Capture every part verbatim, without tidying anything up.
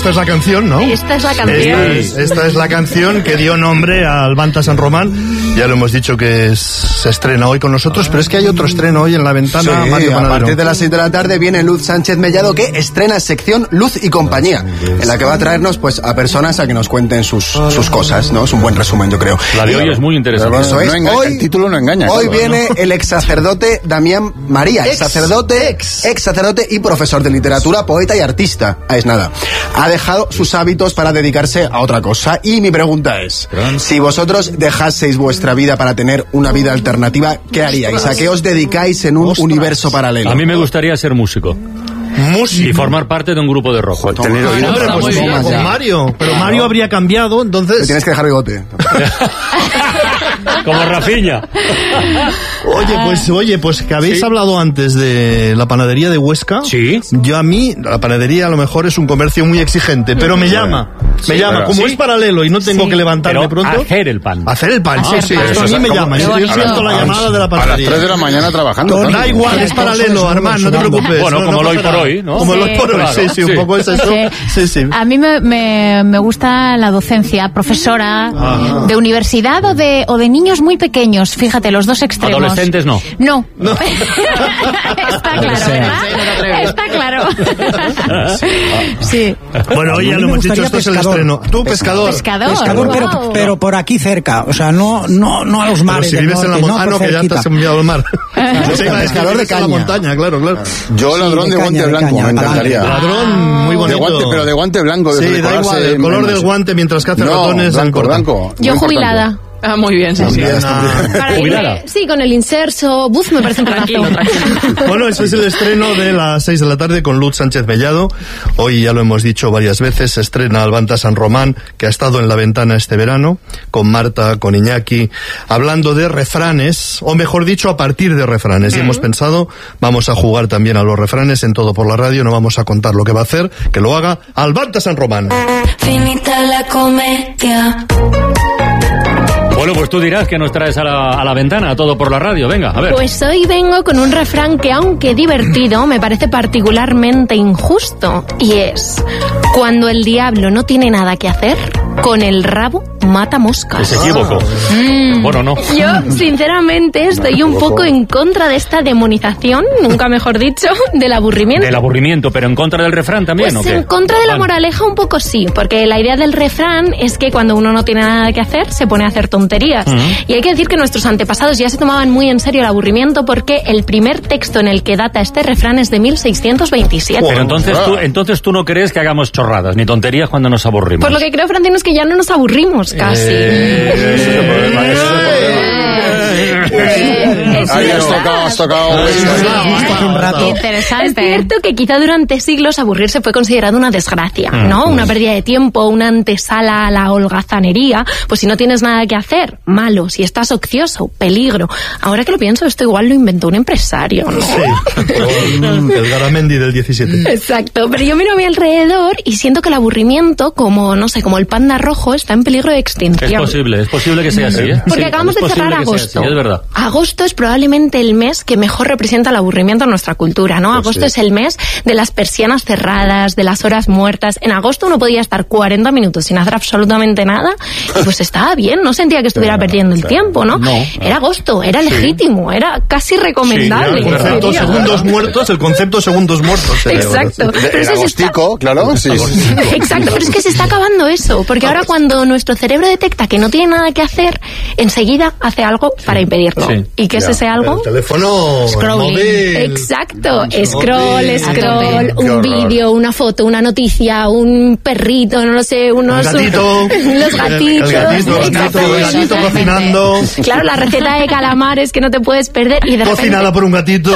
esta es la canción, ¿no? Esta es la canción. Esta es, esta es la canción que dio nombre al Banta San Román. Ya lo hemos dicho que es, se estrena hoy con nosotros, pero es que hay otro estreno hoy en La Ventana. Sí, Mario a Panadero. partir de las seis de la tarde viene Luz Sánchez Mellado, que estrena sección Luz y Compañía, en la que va a traernos pues a personas a que nos cuenten sus, sus cosas, ¿no? Es un buen resumen, yo creo. La de hoy es muy interesante. Eso es. No engaña, Hoy, el título no engaña. Hoy claro, viene ¿no? el ex sacerdote Damián María, ex sacerdote, ex. ex sacerdote y profesor de literatura, poeta y artista. Ah, es nada. Ha dejado sus hábitos para dedicarse a otra cosa. Y mi pregunta es, si vosotros dejaseis vuestra vida para tener una vida alternativa, ¿qué haríais? ¿A qué os dedicáis en un Ostras. universo paralelo? A mí me gustaría ser músico. Músico. Y formar parte de un grupo de rock. Tener oído. Hombre, pues muy bien. con Mario. Pero Mario habría cambiado, entonces... Te tienes que dejar bigote. Como Rafinha. Oye, pues, oye, pues que habéis Sí. hablado antes de la panadería de Huesca. Sí. Yo a mí, la panadería a lo mejor es un comercio muy exigente, pero me llama. Me Sí, llama. pero- Como sí. es paralelo y no tengo Sí. que levantarme Pero pronto. hacer el pan. Hacer el pan, sí, Ah, sí. el pan. Esto a mí me Eso es llama. como- Yo, yo Qué siento la bonito. llamada de la A las panadería. tres de la mañana trabajando. Tony, ¿no? Da igual, es paralelo, Armand, no te preocupes. Bueno, no, como no lo hoy pasa por nada. hoy, ¿no? Como lo Sí. hoy por hoy, Claro, sí, sí, un sí. poco es eso. Sí, sí. A mí me, me, me gusta la docencia, profesora Ah. de universidad o de, o de niños muy pequeños, fíjate, los dos extremos. Adolescentes no. No. Está claro, ¿verdad? Está claro. Sí. Bueno, hoy ya A mí lo me hemos dicho, gustaría esto es el pescador. estreno. Tú, pescador. Pescador. Pescador, pero, Wow. pero por aquí cerca, o sea, no, no, no a los Pero mares si del vives en la norte, montaña, no, no, por que ya te cerquita. has enviado al mar. Sí, pescador es que de vives en la caña. montaña, claro, claro. Yo ladrón Sí, de de guante caña, de blanco, caña, me encantaría. Ladrón, muy De bonito. guante, pero de guante blanco. De Sí, da decorarse igual, el en- color en- del guante mientras que hace No, ratones dan blanco, corta. blanco. Yo muy jubilada. importante. Ah, muy bien, sí, sí. Bien, ah. Para Jubilada. irme- sí, con el inserso. Buf, me parece un Tranquilo, planazo. tranquilo. Bueno, ese es el estreno de las seis de la tarde con Luz Sánchez Mellado. Hoy ya lo hemos dicho varias veces, se estrena Albanta San Román, que ha estado en La Ventana este verano, con Marta, con Iñaki, hablando de refranes, o mejor dicho, a partir de refranes. Y hemos pensado, vamos a jugar también a los refranes en Todo por la Radio, no vamos a contar lo que va a hacer, que lo haga Albanta San Román. Finita la comedia. Bueno, pues tú dirás que nos traes a la, a la ventana, a Todo por la Radio. Venga, a ver. Pues hoy vengo con un refrán que, aunque divertido, me parece particularmente injusto. Y es: cuando el diablo no tiene nada que hacer, con el rabo mata moscas. Se equivocó. Mm. Bueno, no. Yo, sinceramente, estoy un poco en contra de esta demonización, nunca mejor dicho, del aburrimiento. Del aburrimiento, pero en contra del refrán también, Pues ¿o qué? en contra de la Vale. moraleja un poco sí, porque la idea del refrán es que cuando uno no tiene nada que hacer, se pone a hacer tonterías. Y hay que decir que nuestros antepasados ya se tomaban muy en serio el aburrimiento, porque el primer texto en el que data este refrán es de mil seiscientos veintisiete. Pero entonces tú, entonces tú no crees que hagamos chorradas ni tonterías cuando nos aburrimos. Por lo que creo, Francino, es que ya no nos aburrimos casi. Eh, ese es el problema, ese es el problema. Ahí has tocado, has tocado. Hace un rato. Interesante. Es cierto que quizá durante siglos aburrirse fue considerado una desgracia, ¿no? Una pérdida de tiempo, una antesala a la holgazanería. Pues si no tienes nada que hacer, malo. Si estás ocioso, peligro. Ahora que lo pienso, esto igual lo inventó un empresario, ¿no? Sí, con el Garamendi del diecisiete. Exacto, pero yo miro a mi alrededor y siento que el aburrimiento, como, no sé, como el panda rojo, está en peligro de extinción. Es posible, es posible que sea así, ¿eh? Porque Sí, acabamos es de cerrar posible que sea agosto. así, es verdad. Agosto es probablemente el mes que mejor representa el aburrimiento en nuestra cultura, ¿no? Agosto es el mes de las persianas cerradas, de las horas muertas. En agosto uno podía estar cuarenta minutos sin hacer absolutamente nada y pues estaba bien, no sentía que estuviera perdiendo el tiempo, ¿no? No. Era agosto, era legítimo, era casi recomendable. El concepto diría. segundos muertos, el concepto segundos muertos. sería ahora, Exacto. sí. Pero El eso se está- agostico, claro, sí. Exacto, pero es que se está acabando eso, porque ahora cuando nuestro cerebro detecta que no tiene nada que hacer, enseguida hace algo para impedirlo. Sí. ¿Y qué es ese algo? El teléfono Scrolling. móvil. Exacto, scroll, Móvil. scroll, Qué un horror. vídeo, una foto, una noticia, un perrito, no lo sé, unos... Un gatito. Los gatitos. El gatito, el gatito, el gatito cocinando. Claro, la receta de calamares que no te puedes perder y de repente... Cocinada por un gatito.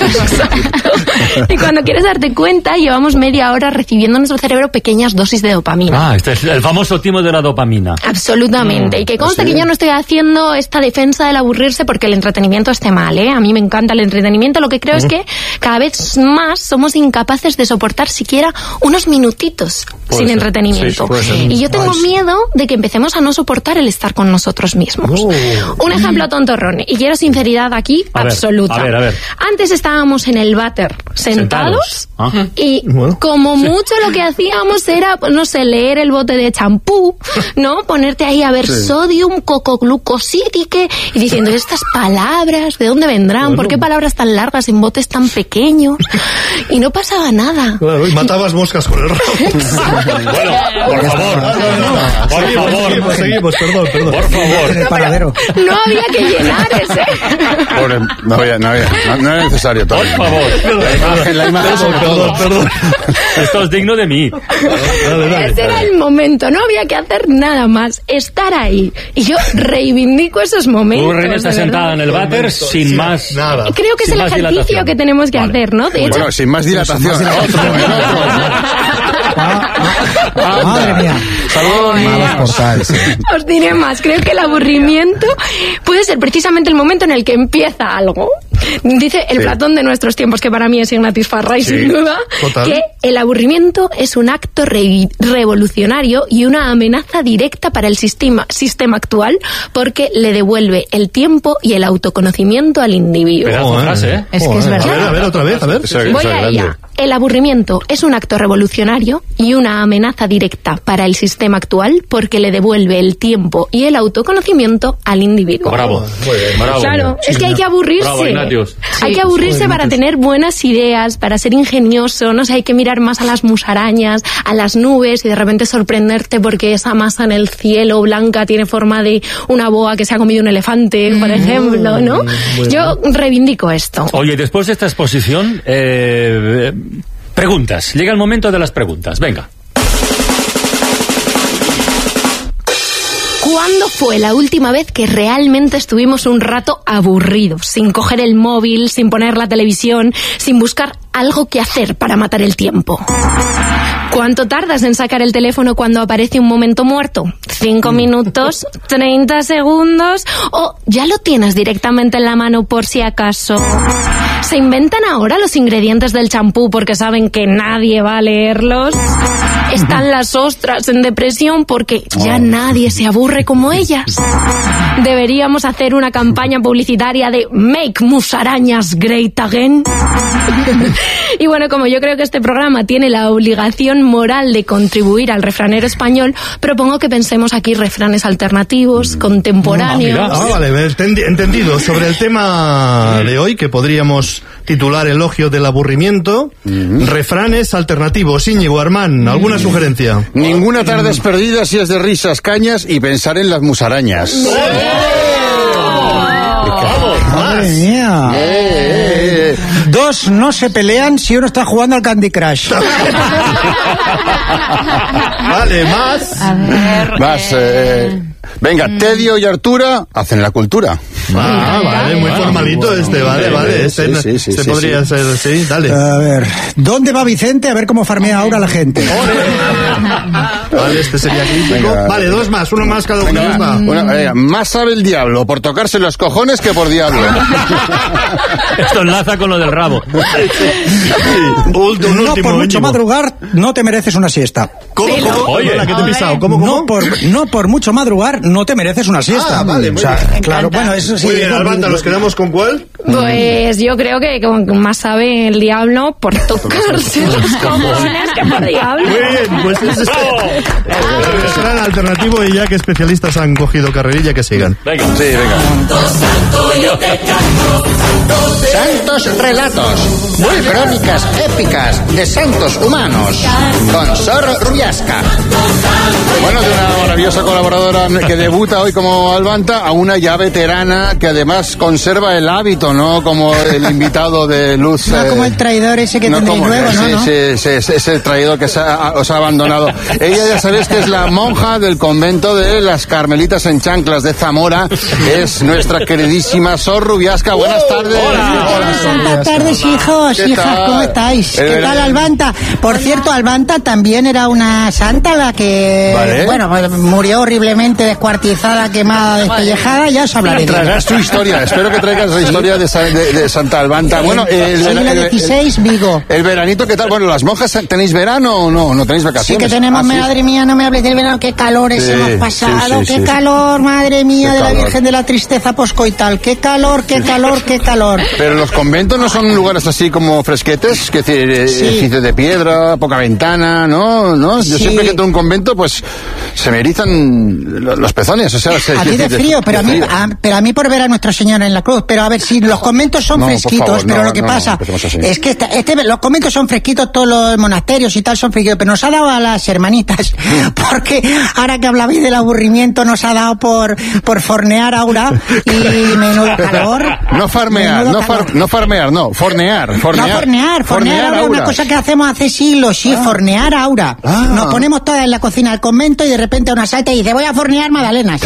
Y cuando quieres darte cuenta, llevamos media hora recibiendo en nuestro cerebro pequeñas dosis de dopamina. Ah, este es el famoso timo de la dopamina. Absolutamente. Y que conste que yo no estoy haciendo esta defensa del aburrirse porque porque el entretenimiento esté mal, ¿eh? A mí me encanta el entretenimiento. Lo que creo es que cada vez más somos incapaces de soportar siquiera unos minutitos Puede sin ser. entretenimiento. Sí, puede ser. Y yo tengo miedo de que empecemos a no soportar el estar con nosotros mismos. Un ejemplo tontorrón, y quiero sinceridad aquí A ver, absoluta. a ver, a ver. Antes estábamos en el váter sentados, Sentados. Ah. y Bueno. como mucho lo que hacíamos era, no sé, leer el bote de champú, ¿no? Ponerte ahí a ver sodium, cocoglucosídique, y diciendo, estas palabras, ¿de dónde vendrán? ¿Por qué palabras tan largas en botes tan pequeños? Y no pasaba nada. Claro, y matabas moscas con el rabo. Bueno, por favor. Por Seguimos, favor. seguimos, seguimos, perdón, perdón. Por favor. En el paradero. No había que llenar ese. Pobre, no, había, no, había, no, no era necesario todo. Por favor. La imagen, la imagen sobre Perdón, todo. perdón. Esto es digno de mí. Dale, dale. Ese era el momento, no había que hacer nada más, estar ahí. Y yo reivindico esos momentos. Tú, Reina, está de verdad. sentada en el váter sin Sí, más... nada. Creo que es Sin el más ejercicio dilatación. que tenemos que Vale. hacer, ¿no? De hecho, Bueno, sin más dilatación. Otro, Madre mía. Malos portales. os diré más. Creo que el aburrimiento puede ser precisamente el momento en el que empieza algo. Dice el Sí. Platón de nuestros tiempos, que para mí es Ignatius Farray, Sí, sin duda, total. que el aburrimiento es un acto re- revolucionario y una amenaza directa para el sistema, sistema actual, porque le devuelve el tiempo y el autoconocimiento al individuo. Pedazo de frase, ¿eh? Es que es Joder. verdad. A ver, a ver, otra vez, a ver. Eso- Voy eso es a grande. ella. El aburrimiento es un acto revolucionario y una amenaza directa para el sistema actual porque le devuelve el tiempo y el autoconocimiento al individuo. Bravo. Bravo. Claro, es que hay que aburrirse. Bravo, Ignatius. Hay que aburrirse para tener buenas ideas, para ser ingenioso, no sé, hay que mirar más a las musarañas, a las nubes y de repente sorprenderte porque esa masa en el cielo blanca tiene forma de una boa que se ha comido un elefante, por ejemplo, ¿no? Yo reivindico esto. Oye, después de esta exposición, eh, preguntas. Llega el momento de las preguntas. Venga. ¿Cuándo fue la última vez que realmente estuvimos un rato aburridos, sin coger el móvil, sin poner la televisión, sin buscar algo que hacer para matar el tiempo? ¿Cuánto tardas en sacar el teléfono cuando aparece un momento muerto? ¿Cinco minutos? ¿Treinta segundos? ¿O ya lo tienes directamente en la mano por si acaso? ¿Se inventan ahora los ingredientes del champú porque saben que nadie va a leerlos? ¿Están las ostras en depresión porque ya nadie se aburre como ellas? ¿Deberíamos hacer una campaña publicitaria de Make Musarañas Great Again? Y bueno, como yo creo que este programa tiene la obligación moral de contribuir al refranero español, propongo que pensemos aquí refranes alternativos, contemporáneos. Ah, Ah, vale, entendi- entendido. Sobre el tema de hoy, que podríamos titular Elogio del aburrimiento, refranes alternativos. Íñigo, Armán, ¿alguna sugerencia? Ninguna tarde es perdida si es de risas, cañas y pensar en las musarañas. Madre mía. Eh, Dos no se pelean si uno está jugando al Candy Crush. Vale, más. A ver. Más, eh, venga, Tedio y Artura hacen la cultura. Ah, vale, muy formalito este, vale, vale. Este, Sí, sí, sí, este sí, podría sí. ser, sí, dale. A ver, ¿dónde va Vicente? A ver cómo farmea ahora la gente. Vale, este sería crítico. Venga. Vale, dos más, uno más cada uno. Venga, va. una- venga, más sabe el diablo por tocarse los cojones que por diablo. Esto enlaza con lo del rabo. Ult- un No último, por mucho Íñigo. madrugar, no te mereces una siesta. ¿Cómo, cómo? Oye. Perdona, que te he pisado. ¿Cómo, cómo? No por, no por mucho madrugar, no te mereces una siesta. Ah, vale, muy o sea, bien. claro, bueno, eso sí. Muy bien, Albanta, ¿nos quedamos con cuál? Pues yo creo que como más sabe el diablo por tocarse los cojones que por diablo. Muy bien, pues ese es el refrán alternativo y ya que especialistas han cogido carrerilla, que sigan. Venga. Sí, venga. Santos relatos, muy crónicas épicas de santos humanos, con Sor Rubiasca. Bueno, de una maravillosa colaboradora que debuta hoy como Albanta a una ya veterana que además conserva el hábito, ¿no? Como el invitado de Luz. No eh, como el traidor ese que no tendréis como nuevo, sí, ¿no? ¿no? sí, sí, sí, ese traidor que se ha- os ha abandonado. Ella ya sabéis que es la monja del convento de las Carmelitas en Chanclas de Zamora. Es nuestra queridísima queridísima Sor Rubiasca. Buenas tardes. Hola. Hola, Buenas tardes, hijos, ¿Qué hijas, tal? ¿cómo estáis? El ¿Qué verano. tal, Albanta? Por cierto, Albanta también era una santa la que, Vale. bueno, pues, murió horriblemente descuartizada, quemada, despellejada, ya os hablaré de ella. Traerás tu historia. Espero que traigas la historia de, Sa- de- de Santa Albanta. Bueno, el, Siglo el- el- dieciséis, Vigo. el veranito, ¿qué tal? Bueno, ¿las monjas tenéis verano o no? ¿No tenéis Sí vacaciones? que tenemos, Ah, sí. madre mía, no me hables del verano, qué calores Sí, hemos pasado, sí, sí, qué sí. calor, madre mía, Qué de la calor. Virgen de la Tristeza Poscoital, qué calor, qué calor, qué calor. Pero los conventos no son lugares así como fresquetes, que decir, eh, Sí. edificios de piedra, poca ventana, ¿no? ¿No? Yo Sí. siempre que entro a un convento, pues se me erizan lo- los pezones, o sea, se- A ti de de- frío, pero a mí, frío. a, pero a mí por ver a Nuestra Señora en la cruz. Pero a ver, si los conventos son No, por fresquitos, favor, pero no, lo que no, no, pasa empecemos así. es que esta- este, los conventos son fresquitos, todos los monasterios y tal son fresquitos, pero nos ha dado a las hermanitas, porque ahora que hablabais del aburrimiento, nos ha dado por, por fornear Aura y menudo calor. No farmear, menudo no, far- calor. no farmear, no, fornear, fornear. No, fornear, fornear Aura es una cosa que hacemos hace siglos, sí, fornear Aura. Ah. Nos ponemos todas en la cocina del convento y de repente una salta y dice, voy a fornear magdalenas.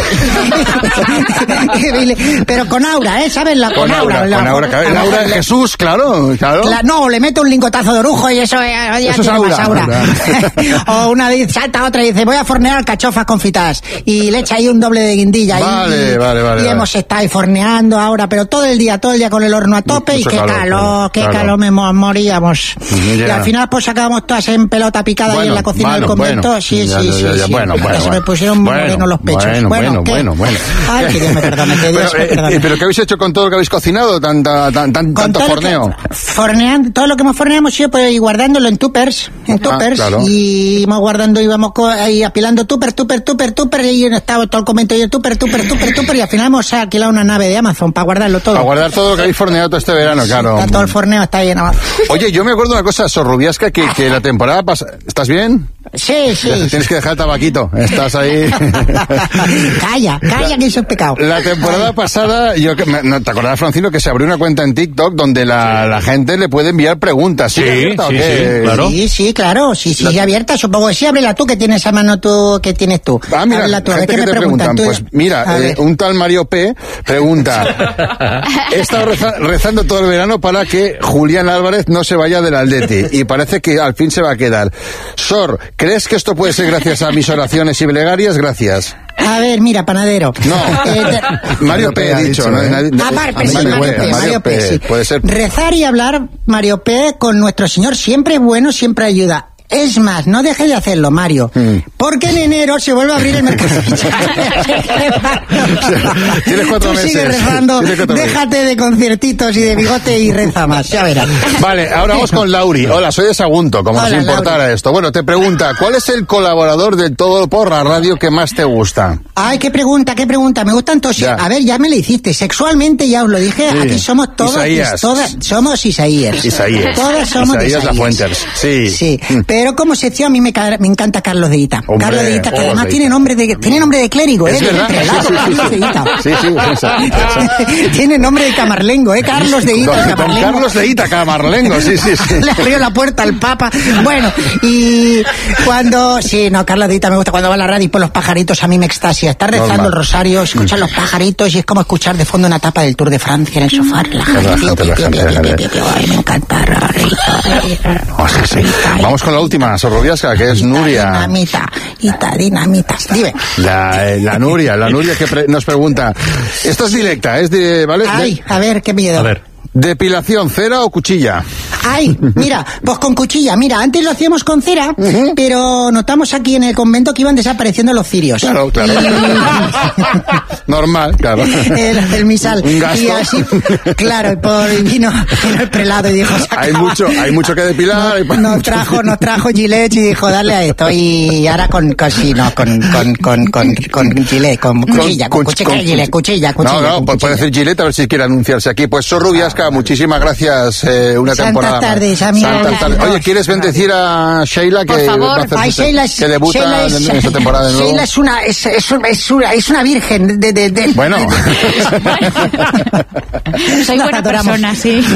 Pero con Aura, ¿eh? ¿Sabes? La, Con con Aura, Aura. con la- Aura, claro, el la- Aura de la- Jesús, claro, claro. la- no, le mete un lingotazo de orujo y eso, eh, ya Eso es tiene más Aura. Aura. O una dice, salta otra y dice, voy a fornear alcachofas confitadas. Y le echa ahí un doble de guindilla. Vale, y, vale, vale, Y vale. hemos estado ahí forneando ahora, pero todo el día, todo el día con el horno a tope. Mucho y qué calor, calor, claro, qué claro. calor, me mo- moríamos. Ya. Y al final pues acabamos todas en pelota picada ahí Bueno, en la cocina bueno, del convento. bueno. Sí, Ya, sí, ya, sí, ya, ya, sí. bueno, bueno, Se me bueno. pusieron Bueno, morenos los pechos. bueno, bueno, ¿qué? bueno, bueno. Ay, que Dios me perdone, que Dios Pero, me eh, perdone. eh, pero ¿qué habéis hecho con todo lo que habéis cocinado? Tanta, tan, tan, Con tanto todo lo que- forneo. forneando, todo lo que hemos forneado hemos ido pues, guardándolo en tuppers, en tuppers, claro. y íbamos guardando, íbamos co- ahí apilando tupper, tupper, tupper, tupper, y estaba todo el convento y el tupper, tupper, tupper, tupper, y al final hemos alquilado una nave de Amazon para guardarlo todo. A guardar todo lo que habéis forneado todo este verano, claro. Está todo el forneo, está ahí en Amazon. Oye, yo me acuerdo una cosa, Sor Rubiasca, que, que la temporada pasada... ¿Estás bien? Sí, sí. Tienes que dejar el tabaquito. Estás ahí... Calla, calla, que eso es pecado. La temporada pasada, yo que me- no, ¿te acordás, Francino, que se abrió una cuenta en TikTok donde la, la gente le puede enviar preguntas? Sí, abierta o sí, qué? sí, claro. Sí, sí, claro, sí, sí, La- sí, abierta, supongo que sí, ábrela tú, que tienes a mano tú, que tienes tú. Ah, mira, Ábrela tú, a ver gente qué que me te preguntan. preguntan. Tú- Pues mira, a eh, ver. un tal Mario P. pregunta, he estado reza- rezando todo el verano para que Julián Álvarez no se vaya del Atleti y parece que al fin se va a quedar. Sor, ¿crees que esto puede ser gracias a mis oraciones y plegarias? Gracias. A ver, mira, panadero. No, Eh, te- Mario P. ha dicho, ¿no? ¿eh? Nadie- Ah, Mar- Mario sí, Mario P, P, Mario P, sí. Puede ser. Rezar y hablar, Mario P, con nuestro Señor siempre es bueno, siempre ayuda. Es más, no deje de hacerlo, Mario, Mm. porque en enero se vuelve a abrir el mercado. Tienes cuatro Tú meses. sigue rezando, Tienes cuatro meses. déjate de conciertitos y de bigote y reza más, ya verás. Vale, ahora vamos con Lauri. Hola, soy de Sagunto, como Hola, si importara Lauri. esto. Bueno, te pregunta, ¿cuál es el colaborador de Todo por la Radio que más te gusta? Ay, qué pregunta, qué pregunta. Me gustan todos. Ya. A ver, ya me lo hiciste. Sexualmente ya os lo dije. Sí. Aquí somos todos. Isaías. Todas, somos Isaías. Isaías. Todas somos de Isaías Isaías. Lafuentes. Sí. Sí. Mm. Pero como sección a mí me, ca- me encanta Carlos de Ita. Hombre, Carlos de Ita, que Carlos además de tiene Ita. nombre de tiene nombre de clérigo, Es ¿eh? verdad. De prelado, Sí, sí, sí, Carlos de Ita. sí, sí, sí. Tiene nombre de camarlengo, ¿eh? Carlos de Ita. Don, don camarlengo. Carlos de Ita, Camarlengo, sí, sí, sí. Le abrió la puerta al Papa. Bueno, y cuando... Sí, no, Carlos de Ita me gusta. Cuando va a la radio y por los pajaritos a mí me extasia. Está rezando Normal. el rosario, escuchar los pajaritos y es como escuchar de fondo una etapa del Tour de Francia en el sofá. Relajante. Relajante, relajante, relajante. Ay, me encanta. Oh, sí, sí. Vamos con la última, Sor Rubiasca, que es Nuria. Dinamita. Ita, dinamitas. Dime. La, eh, la Nuria, la Nuria que pre- nos pregunta. Esta es directa, es de, ¿vale? De- Ay, a ver, qué miedo. A ver. Depilación, cera o cuchilla. Ay, mira, pues con cuchilla. Mira, antes lo hacíamos con cera, pero notamos aquí en el convento que iban desapareciendo los cirios. Claro, claro. Normal, claro. El, el misal. Un gasto. Y así, claro, y por, y vino, vino el prelado y dijo, "Se Hay acaba". mucho, hay mucho que depilar. hay pa- Nos mucho- trajo, nos trajo Gillette y dijo, dale a esto. Y ahora con, con sí, no, con, con, con, con, con Gillette, con cuchilla, con, cuch- cuchilla, con- Gillette, cuchilla, cuchilla. No, no, con pues puede cuchilla. decir Gillette a ver si quiere anunciarse aquí. Pues Sor Rubiasca, muchísimas gracias. Eh, una Santas temporada. más. tardes, amigos. Santas tardes. Oye, ¿quieres bendecir a Sheila que Por favor. va a hacer Ay, su- Sheila es, que debuta Sheila es, en esta temporada de nuevo? Sheila es una, es, es, un- es una, es una virgen de, de, de Bueno. Soy Nos buena adoramos. persona, sí.